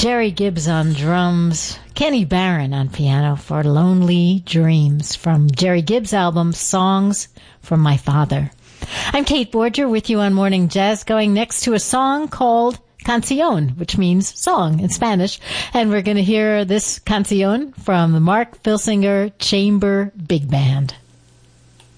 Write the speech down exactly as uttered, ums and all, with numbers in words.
Jerry Gibbs on drums, Kenny Barron on piano for Lonely Dreams from Jerry Gibbs' album Songs from My Father. I'm Kate Borger with you on Morning Jazz, going next to a song called Canción, which means song in Spanish. And we're going to hear this canción from the Mark Filsinger Chamber Big Band.